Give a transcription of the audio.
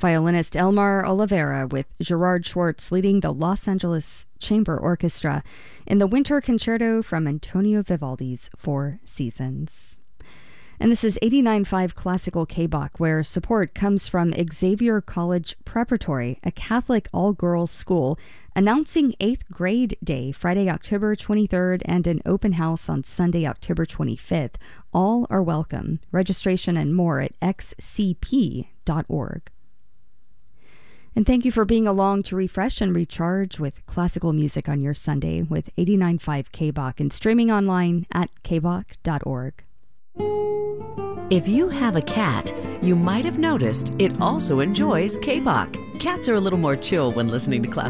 violinist Elmar Oliveira with Gerard Schwartz leading the Los Angeles Chamber Orchestra in the Winter Concerto from Antonio Vivaldi's Four Seasons. And this is 89.5 Classical K-Bach, where support comes from Xavier College Preparatory, a Catholic all-girls school, announcing 8th grade day Friday, October 23rd, and an open house on Sunday, October 25th. All are welcome. Registration and more at xcp.org. And thank you for being along to refresh and recharge with classical music on your Sunday with 89.5 K-Bach and streaming online at kbach.org. If you have a cat, you might have noticed it also enjoys K-Bach. Cats are a little more chill when listening to classical